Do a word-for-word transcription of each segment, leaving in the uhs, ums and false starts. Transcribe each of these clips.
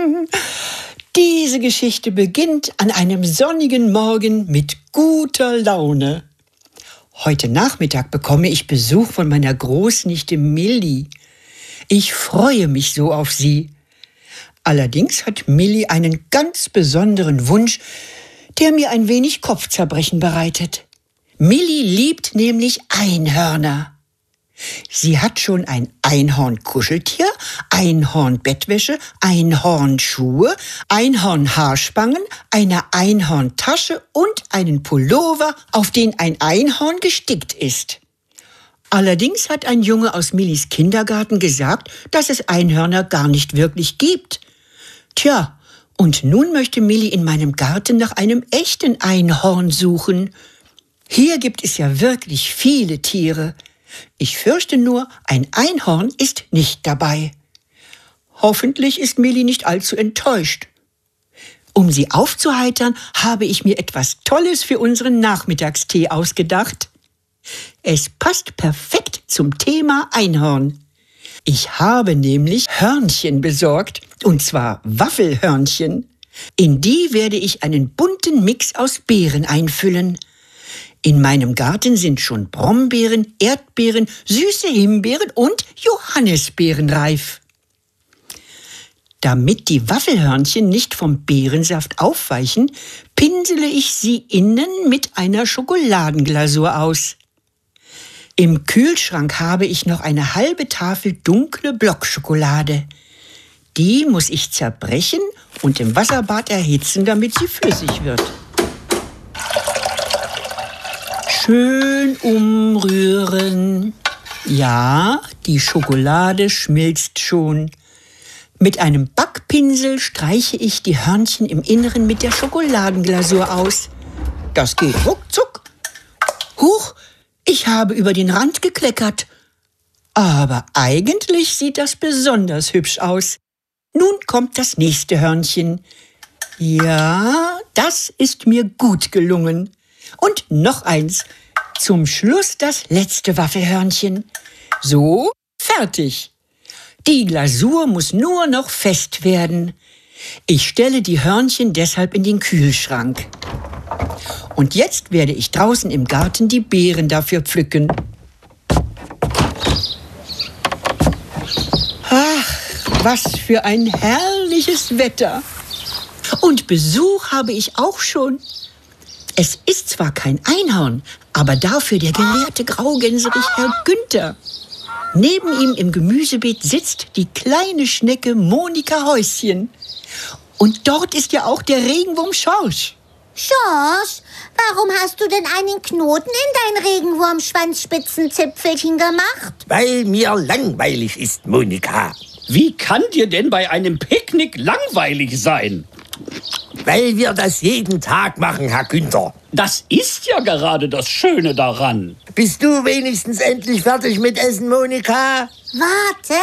Diese Geschichte beginnt an einem sonnigen Morgen mit guter Laune. Heute Nachmittag bekomme ich Besuch von meiner Großnichte Milli. Ich freue mich so auf sie. Allerdings hat Milli einen ganz besonderen Wunsch, der mir ein wenig Kopfzerbrechen bereitet. Milli liebt nämlich Einhörner. Sie hat schon ein Einhorn-Kuscheltier, Einhorn-Bettwäsche, Einhornschuhe, Einhorn-Haarspangen, eine Einhorntasche und einen Pullover, auf den ein Einhorn gestickt ist. Allerdings hat ein Junge aus Millis Kindergarten gesagt, dass es Einhörner gar nicht wirklich gibt. Tja, und nun möchte Milli in meinem Garten nach einem echten Einhorn suchen. Hier gibt es ja wirklich viele Tiere. Ich fürchte nur, ein Einhorn ist nicht dabei. Hoffentlich ist Milli nicht allzu enttäuscht. Um sie aufzuheitern, habe ich mir etwas Tolles für unseren Nachmittagstee ausgedacht. Es passt perfekt zum Thema Einhorn. Ich habe nämlich Hörnchen besorgt, und zwar Waffelhörnchen. In die werde ich einen bunten Mix aus Beeren einfüllen. In meinem Garten sind schon Brombeeren, Erdbeeren, süße Himbeeren und Johannisbeeren reif. Damit die Waffelhörnchen nicht vom Beerensaft aufweichen, pinsele ich sie innen mit einer Schokoladenglasur aus. Im Kühlschrank habe ich noch eine halbe Tafel dunkle Blockschokolade. Die muss ich zerbrechen und im Wasserbad erhitzen, damit sie flüssig wird. Schön umrühren. Ja, die Schokolade schmilzt schon. Mit einem Backpinsel streiche ich die Hörnchen im Inneren mit der Schokoladenglasur aus. Das geht ruckzuck. Huch, ich habe über den Rand gekleckert. Aber eigentlich sieht das besonders hübsch aus. Nun kommt das nächste Hörnchen. Ja, das ist mir gut gelungen. Und noch eins. Zum Schluss das letzte Waffelhörnchen. So, fertig. Die Glasur muss nur noch fest werden. Ich stelle die Hörnchen deshalb in den Kühlschrank. Und jetzt werde ich draußen im Garten die Beeren dafür pflücken. Ach, was für ein herrliches Wetter. Und Besuch habe ich auch schon. Es ist zwar kein Einhorn, aber dafür der gelehrte Graugänserich Herr Günther. Neben ihm im Gemüsebeet sitzt die kleine Schnecke Monika Häuschen. Und dort ist ja auch der Regenwurm Schorsch. Schorsch, warum hast du denn einen Knoten in dein Regenwurmschwanzspitzenzipfelchen gemacht? Weil mir langweilig ist, Monika. Wie kann dir denn bei einem Picknick langweilig sein? Weil wir das jeden Tag machen, Herr Günther. Das ist ja gerade das Schöne daran. Bist du wenigstens endlich fertig mit Essen, Monika? Warte,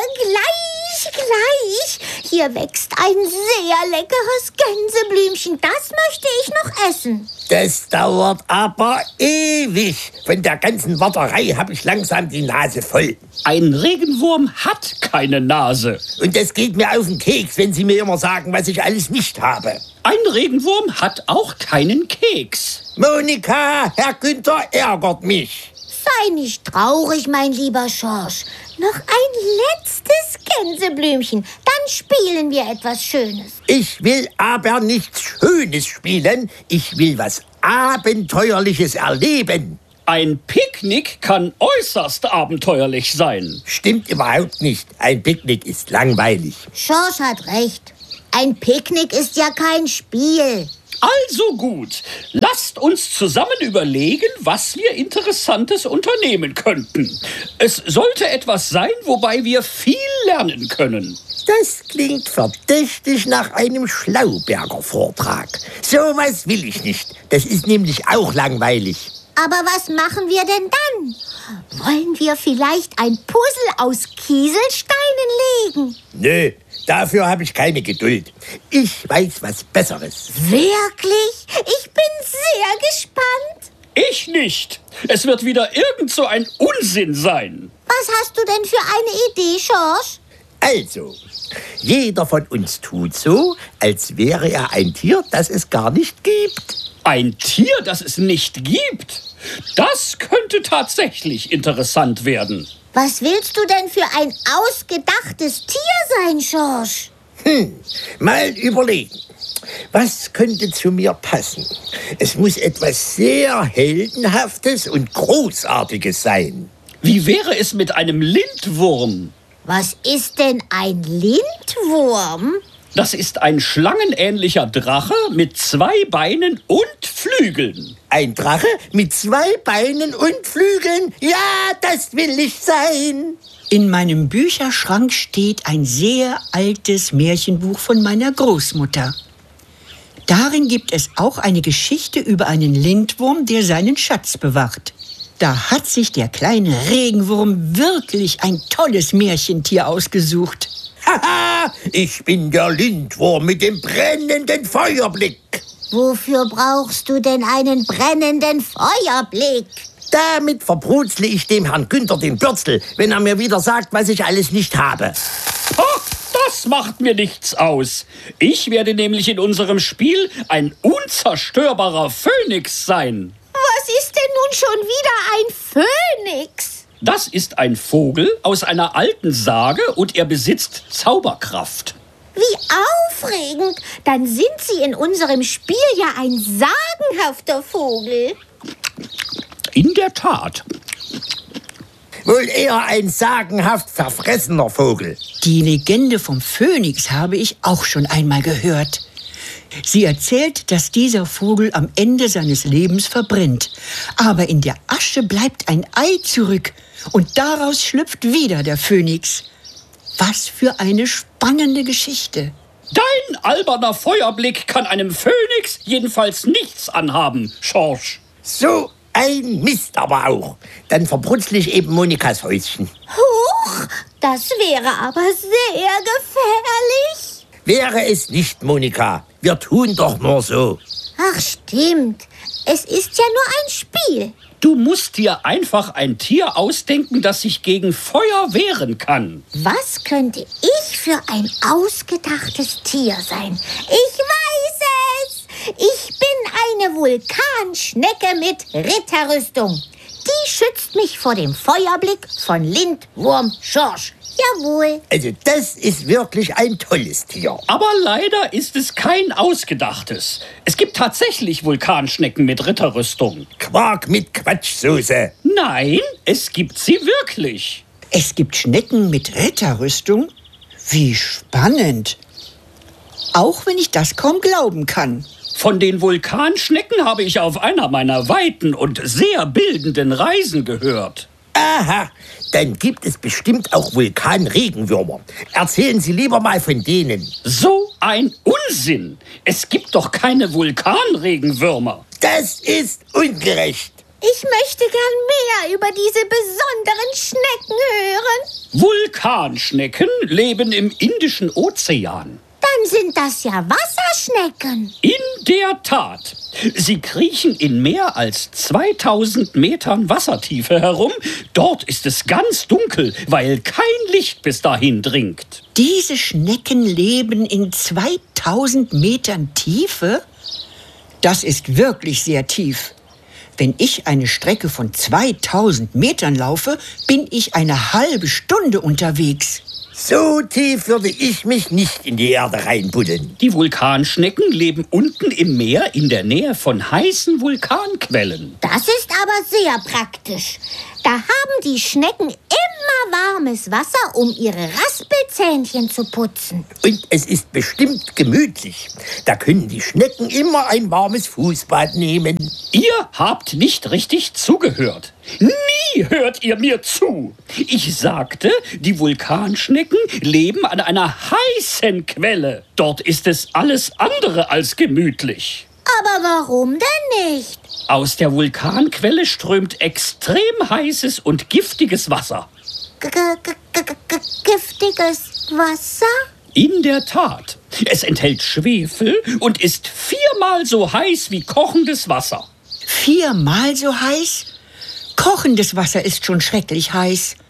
gleich, gleich. Hier wächst ein sehr leckeres Gänseblümchen. Das möchte ich noch essen. Das dauert aber ewig. Von der ganzen Warterei habe ich langsam die Nase voll. Ein Regenwurm hat keine Nase. Und es geht mir auf den Keks, wenn Sie mir immer sagen, was ich alles nicht habe. Ein Regenwurm hat auch keinen Keks. Monika, Herr Günther ärgert mich. Sei nicht traurig, mein lieber Schorsch. Noch ein letztes Gänseblümchen. Dann spielen wir etwas Schönes. Ich will aber nichts Schönes spielen. Ich will was Abenteuerliches erleben. Ein Picknick kann äußerst abenteuerlich sein. Stimmt überhaupt nicht. Ein Picknick ist langweilig. Schorsch hat recht. Ein Picknick ist ja kein Spiel. Also gut, lasst uns zusammen überlegen, was wir Interessantes unternehmen könnten. Es sollte etwas sein, wobei wir viel lernen können. Das klingt verdächtig nach einem Schlauberger-Vortrag. So was will ich nicht. Das ist nämlich auch langweilig. Aber was machen wir denn dann? Wollen wir vielleicht ein Puzzle aus Kieselsteinen legen? Nö, dafür habe ich keine Geduld. Ich weiß was Besseres. Wirklich? Ich bin sehr gespannt. Ich nicht. Es wird wieder irgend so ein Unsinn sein. Was hast du denn für eine Idee, Schorsch? Also, jeder von uns tut so, als wäre er ein Tier, das es gar nicht gibt. Ein Tier, das es nicht gibt? Das könnte tatsächlich interessant werden. Was willst du denn für ein ausgedachtes Tier sein, Schorsch? Hm, mal überlegen. Was könnte zu mir passen? Es muss etwas sehr Heldenhaftes und Großartiges sein. Wie wäre es mit einem Lindwurm? Was ist denn ein Lindwurm? Das ist ein schlangenähnlicher Drache mit zwei Beinen und Flügeln. Ein Drache mit zwei Beinen und Flügeln? Ja, das will ich sein. In meinem Bücherschrank steht ein sehr altes Märchenbuch von meiner Großmutter. Darin gibt es auch eine Geschichte über einen Lindwurm, der seinen Schatz bewacht. Da hat sich der kleine Regenwurm wirklich ein tolles Märchentier ausgesucht. Haha, ich bin der Lindwurm mit dem brennenden Feuerblick. Wofür brauchst du denn einen brennenden Feuerblick? Damit verbrutzle ich dem Herrn Günther den Bürzel, wenn er mir wieder sagt, was ich alles nicht habe. Ach, das macht mir nichts aus. Ich werde nämlich in unserem Spiel ein unzerstörbarer Phönix sein. Was ist denn nun schon wieder ein Phönix? Das ist ein Vogel aus einer alten Sage und er besitzt Zauberkraft. Wie aufregend! Dann sind Sie in unserem Spiel ja ein sagenhafter Vogel. In der Tat. Wohl eher ein sagenhaft verfressener Vogel. Die Legende vom Phönix habe ich auch schon einmal gehört. Sie erzählt, dass dieser Vogel am Ende seines Lebens verbrennt. Aber in der Asche bleibt ein Ei zurück und daraus schlüpft wieder der Phönix. Was für eine spannende Geschichte. Dein alberner Feuerblick kann einem Phönix jedenfalls nichts anhaben, Schorsch. So ein Mist aber auch. Dann verbrutzle ich eben Monikas Häuschen. Huch, das wäre aber sehr gefährlich. Wäre es nicht, Monika. Wir tun doch nur so. Ach, stimmt. Es ist ja nur ein Spiel. Du musst dir einfach ein Tier ausdenken, das sich gegen Feuer wehren kann. Was könnte ich für ein ausgedachtes Tier sein? Ich weiß es! Ich bin eine Vulkanschnecke mit Ritterrüstung. Die schützt mich vor dem Feuerblick von Lindwurm Schorsch. Jawohl. Also das ist wirklich ein tolles Tier. Aber leider ist es kein ausgedachtes. Es gibt tatsächlich Vulkanschnecken mit Ritterrüstung. Quark mit Quatschsoße. Nein, es gibt sie wirklich. Es gibt Schnecken mit Ritterrüstung? Wie spannend. Auch wenn ich das kaum glauben kann. Von den Vulkanschnecken habe ich auf einer meiner weiten und sehr bildenden Reisen gehört. Aha, dann gibt es bestimmt auch Vulkanregenwürmer. Erzählen Sie lieber mal von denen. So ein Unsinn! Es gibt doch keine Vulkanregenwürmer. Das ist ungerecht. Ich möchte gern mehr über diese besonderen Schnecken hören. Vulkanschnecken leben im Indischen Ozean. Dann sind das ja Wasserschnecken. In der Tat. Sie kriechen in mehr als zweitausend Metern Wassertiefe herum. Dort ist es ganz dunkel, weil kein Licht bis dahin dringt. Diese Schnecken leben in zweitausend Metern Tiefe? Das ist wirklich sehr tief. Wenn ich eine Strecke von zweitausend Metern laufe, bin ich eine halbe Stunde unterwegs. So tief würde ich mich nicht in die Erde reinbuddeln. Die Vulkanschnecken leben unten im Meer in der Nähe von heißen Vulkanquellen. Das ist aber sehr praktisch. Da haben die Schnecken immer warmes Wasser, um ihre Raspelzähnchen zu putzen. Und es ist bestimmt gemütlich. Da können die Schnecken immer ein warmes Fußbad nehmen. Ihr habt nicht richtig zugehört. Nie hört ihr mir zu. Ich sagte, die Vulkanschnecken leben an einer heißen Quelle. Dort ist es alles andere als gemütlich. Aber warum denn nicht? Aus der Vulkanquelle strömt extrem heißes und giftiges Wasser. G -g -g -g -g Giftiges Wasser? In der Tat. Es enthält Schwefel und ist viermal so heiß wie kochendes Wasser. Viermal so heiß? Kochendes Wasser ist schon schrecklich heiß.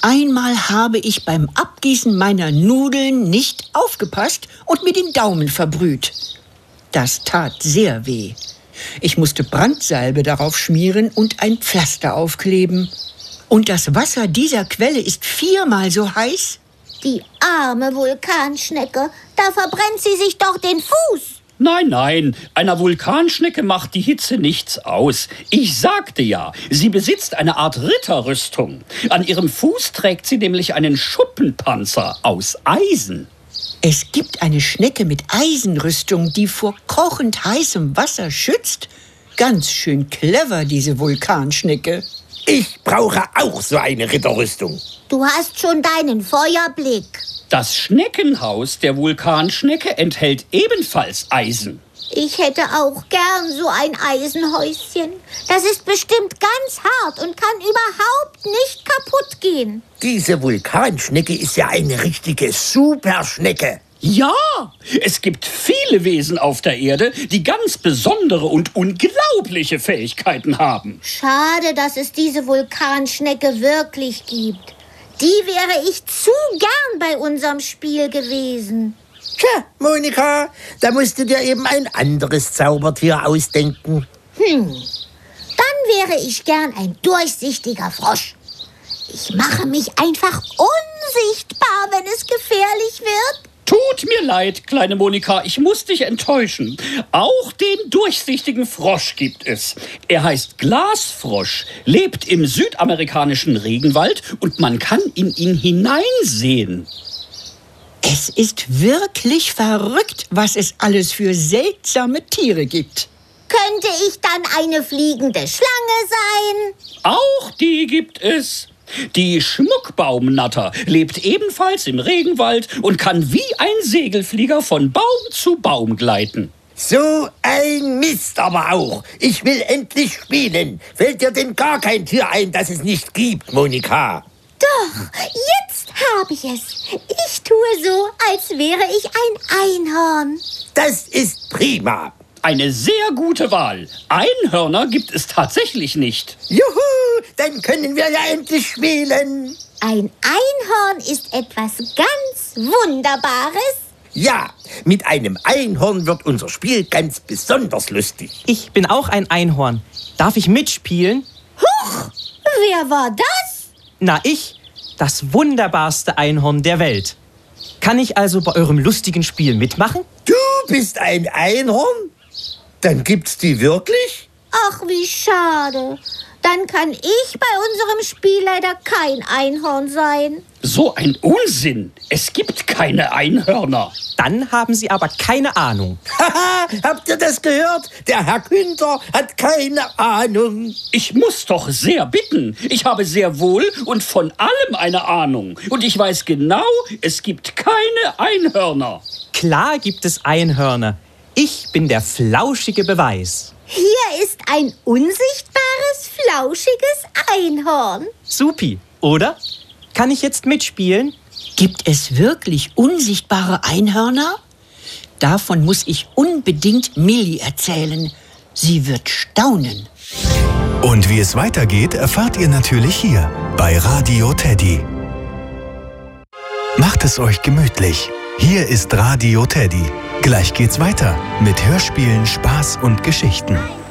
Einmal habe ich beim Abgießen meiner Nudeln nicht aufgepasst und mir den Daumen verbrüht. Das tat sehr weh. Ich musste Brandsalbe darauf schmieren und ein Pflaster aufkleben. Und das Wasser dieser Quelle ist viermal so heiß? Die arme Vulkanschnecke, da verbrennt sie sich doch den Fuß. Nein, nein, einer Vulkanschnecke macht die Hitze nichts aus. Ich sagte ja, sie besitzt eine Art Ritterrüstung. An ihrem Fuß trägt sie nämlich einen Schuppenpanzer aus Eisen. Es gibt eine Schnecke mit Eisenrüstung, die vor kochend heißem Wasser schützt. Ganz schön clever, diese Vulkanschnecke. Ich brauche auch so eine Ritterrüstung. Du hast schon deinen Feuerblick. Das Schneckenhaus der Vulkanschnecke enthält ebenfalls Eisen. Ich hätte auch gern so ein Eisenhäuschen. Das ist bestimmt ganz hart und kann überhaupt nicht kaputt gehen. Diese Vulkanschnecke ist ja eine richtige Superschnecke. Ja, es gibt viele Wesen auf der Erde, die ganz besondere und unglaubliche Fähigkeiten haben. Schade, dass es diese Vulkanschnecke wirklich gibt. Die wäre ich zu gern bei unserem Spiel gewesen. Tja, Monika, da musst du dir eben ein anderes Zaubertier ausdenken. Hm, dann wäre ich gern ein durchsichtiger Frosch. Ich mache mich einfach unsichtbar, wenn es gefährlich wird. Tut mir leid, kleine Monika, ich muss dich enttäuschen. Auch den durchsichtigen Frosch gibt es. Er heißt Glasfrosch, lebt im südamerikanischen Regenwald und man kann in ihn hineinsehen. Es ist wirklich verrückt, was es alles für seltsame Tiere gibt. Könnte ich dann eine fliegende Schlange sein? Auch die gibt es. Die Schmuckbaumnatter lebt ebenfalls im Regenwald und kann wie ein Segelflieger von Baum zu Baum gleiten. So ein Mist aber auch. Ich will endlich spielen. Fällt dir denn gar kein Tier ein, das es nicht gibt, Monika? Doch, jetzt habe ich es. Ich tue so, als wäre ich ein Einhorn. Das ist prima. Eine sehr gute Wahl. Einhörner gibt es tatsächlich nicht. Juhu, dann können wir ja endlich spielen. Ein Einhorn ist etwas ganz Wunderbares. Ja, mit einem Einhorn wird unser Spiel ganz besonders lustig. Ich bin auch ein Einhorn. Darf ich mitspielen? Huch, wer war das? Na, ich, das wunderbarste Einhorn der Welt. Kann ich also bei eurem lustigen Spiel mitmachen? Du bist ein Einhorn? Dann gibt's die wirklich? Ach, wie schade. Dann kann ich bei unserem Spiel leider kein Einhorn sein. So ein Unsinn. Es gibt keine Einhörner. Dann haben Sie aber keine Ahnung. Haha, habt ihr das gehört? Der Herr Günther hat keine Ahnung. Ich muss doch sehr bitten. Ich habe sehr wohl und von allem eine Ahnung. Und ich weiß genau, es gibt keine Einhörner. Klar gibt es Einhörner. Ich bin der flauschige Beweis. Hier ist ein unsichtbares, flauschiges Einhorn. Supi, oder? Kann ich jetzt mitspielen? Gibt es wirklich unsichtbare Einhörner? Davon muss ich unbedingt Millie erzählen. Sie wird staunen. Und wie es weitergeht, erfahrt ihr natürlich hier bei Radio Teddy. Macht es euch gemütlich. Hier ist Radio Teddy. Gleich geht's weiter mit Hörspielen, Spaß und Geschichten.